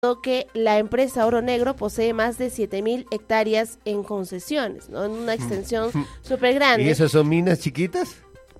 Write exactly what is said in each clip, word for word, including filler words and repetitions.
que la empresa Oro Negro posee más de siete mil hectáreas en concesiones, ¿no? En una extensión súper grande. ¿Y esas son minas chiquitas?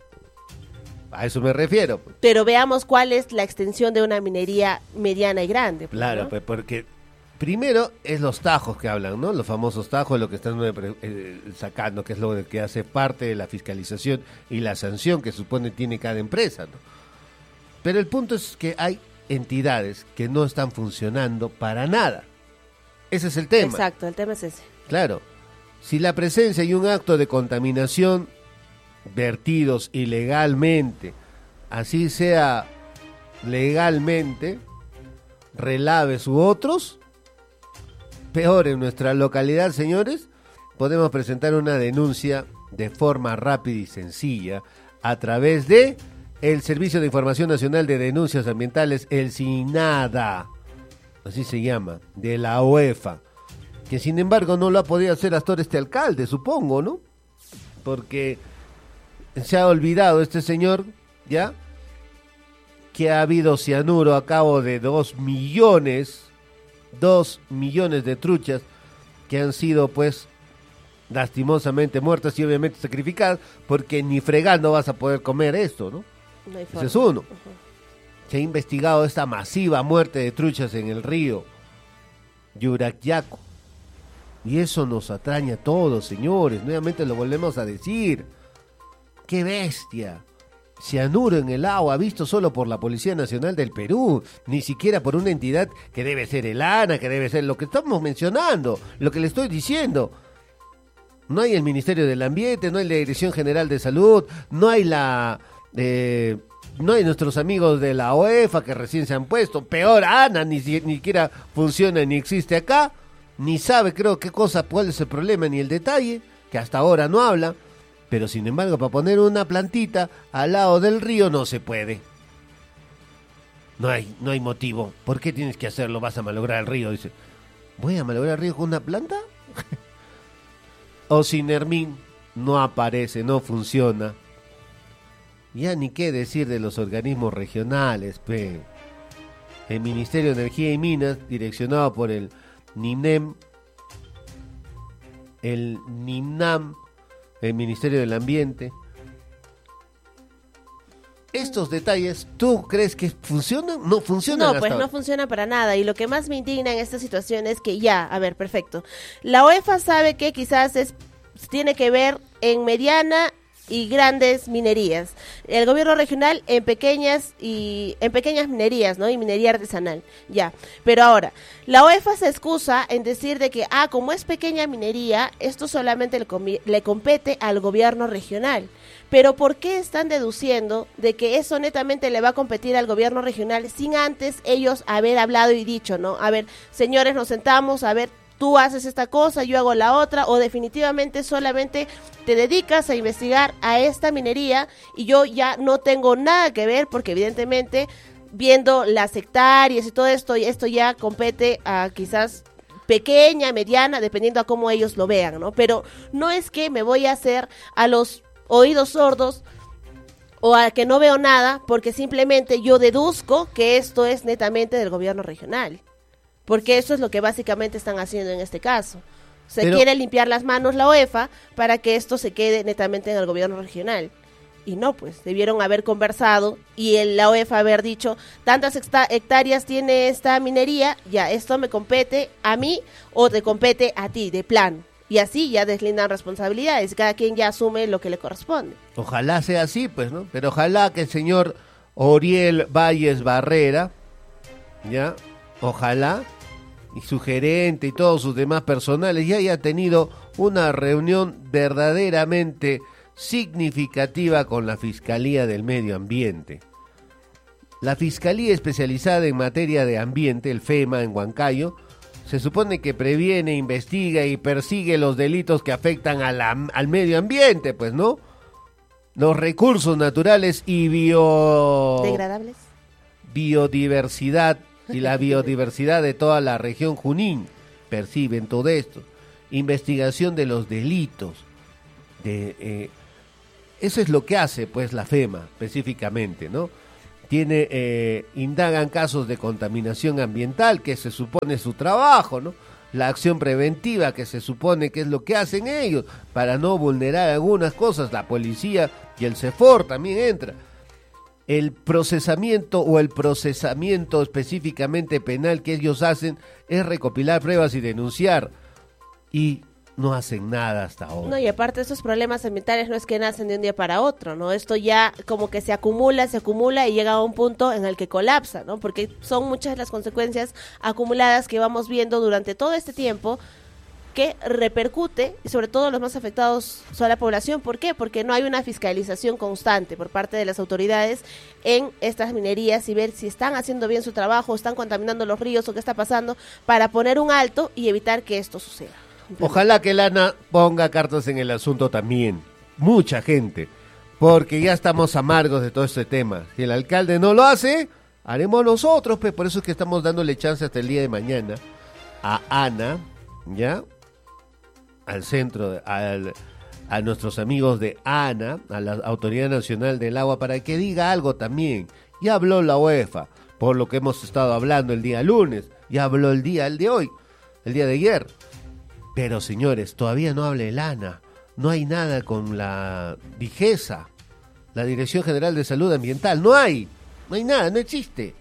A eso me refiero. Pero veamos cuál es la extensión de una minería mediana y grande. Pues, claro, ¿no? pues porque primero es los tajos que hablan, ¿no? Los famosos tajos, lo que están eh, sacando, que es lo que hace parte de la fiscalización y la sanción que supone tiene cada empresa, ¿no? Pero el punto es que hay entidades que no están funcionando para nada. Ese es el tema. Exacto, el tema es ese. Claro, si la presencia y un acto de contaminación vertidos ilegalmente, así sea legalmente, relaves u otros, peor en nuestra localidad, señores, podemos presentar una denuncia de forma rápida y sencilla a través de el Servicio de Información Nacional de Denuncias Ambientales, el SINADA, así se llama, de la UEFA, que sin embargo no lo ha podido hacer hasta ahora este alcalde, supongo, ¿no? Porque se ha olvidado este señor, ¿ya? Que ha habido cianuro a cabo de dos millones, dos millones de truchas que han sido, pues, lastimosamente muertas y obviamente sacrificadas, porque ni fregando vas a poder comer esto, ¿no? No hay Ese es uno. Uh-huh. Se ha investigado esta masiva muerte de truchas en el río Yuracyacu. Y eso nos atraña a todos, señores. Nuevamente lo volvemos a decir. ¡Qué bestia! Cianuro en el agua, visto solo por la Policía Nacional del Perú, ni siquiera por una entidad que debe ser el ANA, que debe ser lo que estamos mencionando, lo que le estoy diciendo. No hay el Ministerio del Ambiente, no hay la Dirección General de Salud, no hay la... Eh, no hay nuestros amigos de la UEFA que recién se han puesto, peor ANA, ni, ni siquiera funciona ni existe acá, ni sabe creo qué cosa, cuál es el problema ni el detalle, que hasta ahora no habla. Pero sin embargo, para poner una plantita al lado del río no se puede. No hay, no hay motivo. ¿Por qué tienes que hacerlo? Vas a malograr el río. Dice, ¿voy a malograr el río con una planta? O Sinermin no aparece, no funciona. Ya ni qué decir de los organismos regionales, pe. El Ministerio de Energía y Minas, direccionado por el NINEM, el NINAM, el Ministerio del Ambiente. Estos detalles, ¿tú crees que funcionan? No funcionan. No, pues hasta no ahora. funciona para nada. Y lo que más me indigna en esta situación es que ya, a ver, perfecto. La UEFA sabe que quizás es tiene que ver en mediana y grandes minerías. El gobierno regional en pequeñas y en pequeñas minerías, ¿no? Y minería artesanal, ya. Pero ahora, la UEFA se excusa en decir de que, ah, como es pequeña minería, esto solamente le, le compete al gobierno regional. Pero ¿por qué están deduciendo de que eso netamente le va a competir al gobierno regional sin antes ellos haber hablado y dicho, ¿no? A ver, señores, nos sentamos, a ver, tú haces esta cosa, yo hago la otra, o definitivamente solamente te dedicas a investigar a esta minería y yo ya no tengo nada que ver porque evidentemente viendo las hectáreas y todo esto, esto ya compete a quizás pequeña, mediana, dependiendo a cómo ellos lo vean, ¿no? Pero no es que me voy a hacer a los oídos sordos o a que no veo nada porque simplemente yo deduzco que esto es netamente del gobierno regional. Porque eso es lo que básicamente están haciendo en este caso. Se Pero, quiere limpiar las manos la UEFA para que esto se quede netamente en el gobierno regional. Y no, pues, debieron haber conversado y el, la UEFA haber dicho, tantas hectáreas tiene esta minería, ya, esto me compete a mí o te compete a ti, de plano. Y así ya deslindan responsabilidades, cada quien ya asume lo que le corresponde. Ojalá sea así, pues, ¿no? Pero ojalá que el señor Oriel Valles Barrera, ¿ya? Ojalá, y su gerente y todos sus demás personales ya haya tenido una reunión verdaderamente significativa con la Fiscalía del Medio Ambiente. La Fiscalía Especializada en Materia de Ambiente, el FEMA en Huancayo, se supone que previene, investiga y persigue los delitos que afectan a la, al medio ambiente, pues, ¿no? Los recursos naturales y bio... ¿Degradables? biodiversidad y la biodiversidad de toda la región Junín perciben todo esto. Investigación de los delitos. De, eh, eso es lo que hace, pues, la FEMA, específicamente, ¿no? tiene, eh, indagan casos de contaminación ambiental, que se supone su trabajo, ¿no? La acción preventiva, que se supone que es lo que hacen ellos, para no vulnerar algunas cosas, la policía y el CEFOR también entra. El procesamiento o el procesamiento específicamente penal que ellos hacen es recopilar pruebas y denunciar, y no hacen nada hasta ahora. No, y aparte estos problemas ambientales no es que nacen de un día para otro, ¿no? Esto ya como que se acumula, se acumula y llega a un punto en el que colapsa, ¿no? Porque son muchas las consecuencias acumuladas que vamos viendo durante todo este tiempo, que repercute, y sobre todo los más afectados son la población. ¿Por qué? Porque no hay una fiscalización constante por parte de las autoridades en estas minerías y ver si están haciendo bien su trabajo, están contaminando los ríos o qué está pasando, para poner un alto y evitar que esto suceda. Ojalá que Lana ponga cartas en el asunto también, mucha gente, porque ya estamos amargos de todo este tema. Si el alcalde no lo hace, haremos nosotros, pues por eso es que estamos dándole chance hasta el día de mañana a Ana, ¿ya? Al centro, de, al, a nuestros amigos de ANA, a la Autoridad Nacional del Agua, para que diga algo también. Ya habló la UEFA, por lo que hemos estado hablando el día lunes, ya habló el día el de hoy, el día de ayer. Pero señores, todavía no habla el ANA, no hay nada con la DIGESA, la Dirección General de Salud Ambiental, no hay, no hay nada, no existe.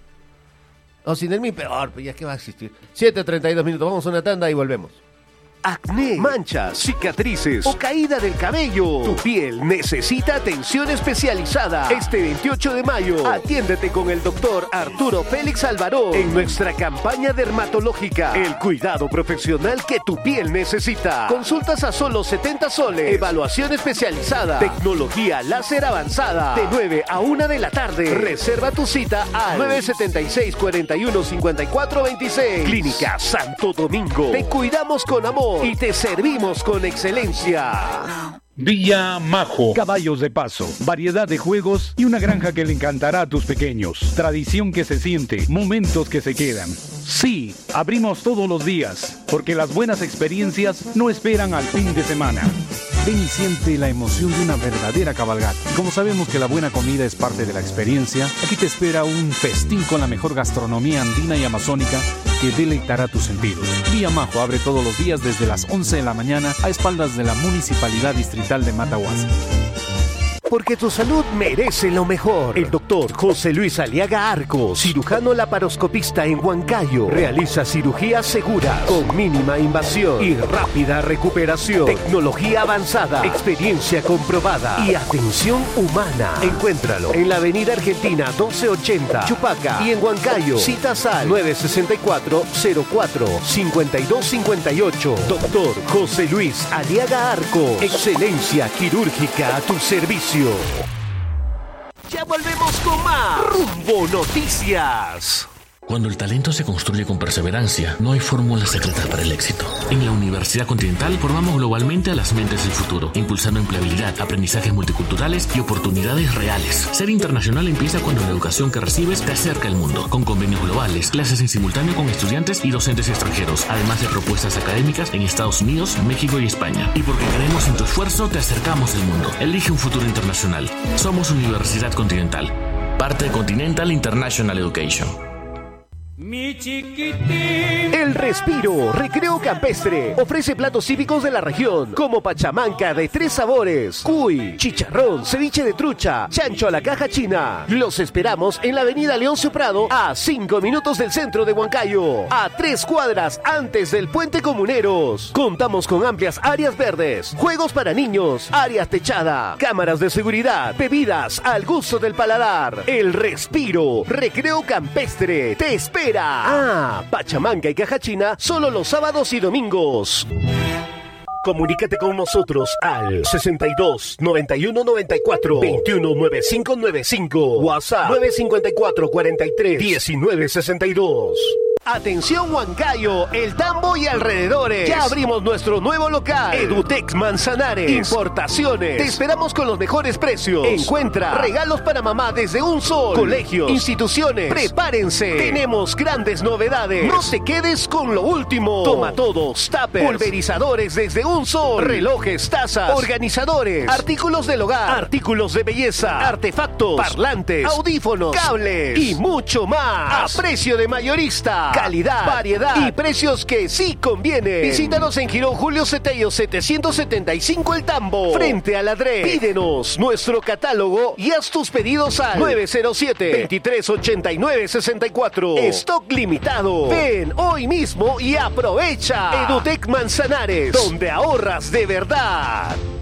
O sin el mi peor, pues ya que va a existir. siete treinta y dos minutos, vamos a una tanda y volvemos. Acné, manchas, cicatrices o caída del cabello. Tu piel necesita atención especializada. Este veintiocho de mayo, atiéndete con el doctor Arturo Félix Alvarón en nuestra campaña dermatológica. El cuidado profesional que tu piel necesita. Consultas a solo setenta soles. Evaluación especializada. Tecnología láser avanzada. De nueve a una de la tarde. Reserva tu cita al nueve siete seis, cuatro uno, cinco cuatro dos seis. Clínica Santo Domingo. Te cuidamos con amor y te servimos con excelencia. Villa Majo. Caballos de paso, variedad de juegos y una granja que le encantará a tus pequeños. Tradición que se siente, momentos que se quedan. Sí, abrimos todos los días, porque las buenas experiencias no esperan al fin de semana. Ven y siente la emoción de una verdadera cabalgata. Y como sabemos que la buena comida es parte de la experiencia, aquí te espera un festín con la mejor gastronomía andina y amazónica que deleitará tus sentidos. Villa Majo abre todos los días desde las once de la mañana a espaldas de la Municipalidad Distrital de Matahuasi. Porque tu salud merece lo mejor. El doctor José Luis Aliaga Arcos, cirujano laparoscopista en Huancayo, realiza cirugías seguras, con mínima invasión y rápida recuperación. Tecnología avanzada, experiencia comprobada y atención humana. Encuéntralo en la Avenida Argentina doce ochenta, Chupaca, y en Huancayo. Citas al nueve seis cuatro, cero cuatro, cinco dos cinco ocho. Doctor José Luis Aliaga Arcos. Excelencia quirúrgica a tu servicio. Ya volvemos con más Rumbo Noticias. Cuando el talento se construye con perseverancia, no hay fórmula secreta para el éxito. En la Universidad Continental formamos globalmente a las mentes del futuro, impulsando empleabilidad, aprendizajes multiculturales y oportunidades reales. Ser internacional empieza cuando la educación que recibes te acerca al mundo, con convenios globales, clases en simultáneo con estudiantes y docentes extranjeros, además de propuestas académicas en Estados Unidos, México y España. Y porque creemos en tu esfuerzo, te acercamos al mundo. Elige un futuro internacional. Somos Universidad Continental, parte de Continental International Education. Mi chiquitín. El Respiro Recreo Campestre ofrece platos típicos de la región, como pachamanca de tres sabores, cuy, chicharrón, ceviche de trucha, chancho a la caja china. Los esperamos en la avenida Leoncio Prado, a cinco minutos del centro de Huancayo, a tres cuadras antes del Puente Comuneros. Contamos con amplias áreas verdes, juegos para niños, áreas techada, cámaras de seguridad, bebidas al gusto del paladar. El Respiro Recreo Campestre te espera. Ah, pachamanca y caja china solo los sábados y domingos. Comunícate con nosotros al sesenta y dos, noventa y uno, noventa y cuatro, veintiuno, noventa y cinco noventa y cinco. WhatsApp nueve cinco cuatro, cuarenta y tres, diecinueve sesenta y dos. Atención Huancayo, El Tambo y alrededores. Ya abrimos nuestro nuevo local. Edutex Manzanares. Importaciones. Te esperamos con los mejores precios. Encuentra regalos para mamá desde un sol. Colegios, instituciones. Prepárense. Tenemos grandes novedades. No te quedes con lo último. Toma todos, tuppers, pulverizadores desde un sol. Relojes, tazas, organizadores, artículos del hogar, artículos de belleza, artefactos, parlantes, audífonos, cables y mucho más. A precio de mayorista. Calidad, variedad y precios que sí convienen. Visítanos en Girón Julio Cetello setecientos setenta y cinco El Tambo, frente a la D R E. Pídenos nuestro catálogo y haz tus pedidos al nueve cero siete, veintitrés ochenta y nueve sesenta y cuatro. Stock limitado. Ven hoy mismo y aprovecha. Edutex Manzanares, donde ahorras de verdad.